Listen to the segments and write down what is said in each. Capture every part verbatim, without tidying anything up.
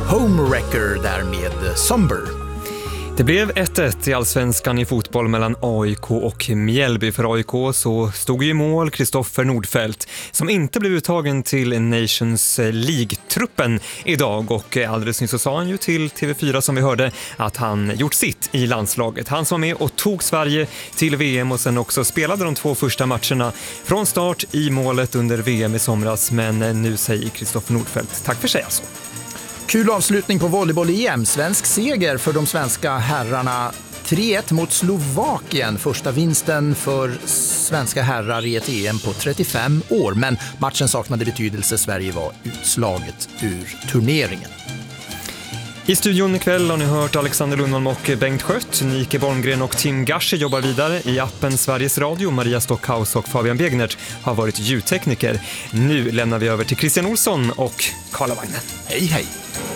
Homewrecker där med Somber. Det blev ett ett i Allsvenskan i fotboll mellan A I K och Mjällby. För A I K så stod ju i mål Kristoffer Nordfeldt som inte blev uttagen till Nations League-truppen idag. Och alldeles nyss så sa han ju till T V fyra som vi hörde att han gjort sitt i landslaget. Han som var med och tog Sverige till V M och sen också spelade de två första matcherna från start i målet under V M i somras. Men nu säger Kristoffer Nordfeldt tack för sig alltså. Kul avslutning på volleyboll-E M. Svensk seger för de svenska herrarna. tre ett mot Slovakien. Första vinsten för svenska herrar i ett E M på trettiofem år. Men matchen saknade betydelse. Sverige var utslaget ur turneringen. I studion ikväll har ni hört Alexander Lundholm och Bengt Skött. Nike Bolmgren och Tim Gashi jobbar vidare i appen Sveriges Radio. Maria Stockhaus och Fabian Begnert har varit ljudtekniker. Nu lämnar vi över till Christian Olsson och Karlavagnen. Hej hej!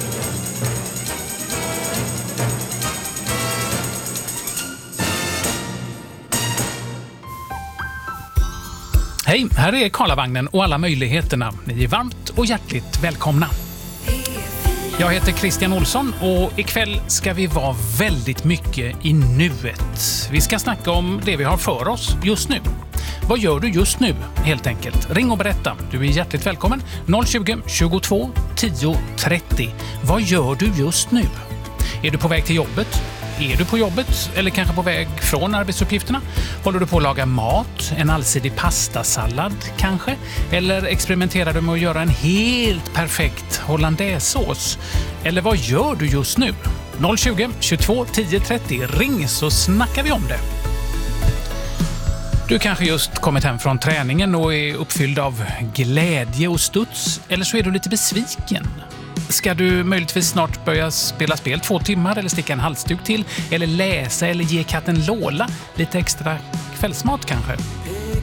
Hej, här är Karlavagnen och alla möjligheterna. Ni är varmt och hjärtligt välkomna. Jag heter Christian Olsson och ikväll ska vi vara väldigt mycket i nuet. Vi ska snacka om det vi har för oss just nu. Vad gör du just nu, helt enkelt? Ring och berätta. Du är hjärtligt välkommen. noll tjugo, tjugotvå, tio, trettio. Vad gör du just nu? Är du på väg till jobbet? Är du på jobbet eller kanske på väg från arbetsuppgifterna? Håller du på att laga mat? En allsidig pastasallad kanske? Eller experimenterar du med att göra en helt perfekt hollandaisesås? Eller vad gör du just nu? noll tjugo, tjugotvå, tio, trettio. Ring så snackar vi om det. Du kanske just kommit hem från träningen och är uppfylld av glädje och studs. Eller så är du lite besviken. Ska du möjligtvis snart börja spela spel två timmar eller sticka en halsduk till? Eller läsa eller ge katten Lola lite extra kvällsmat kanske?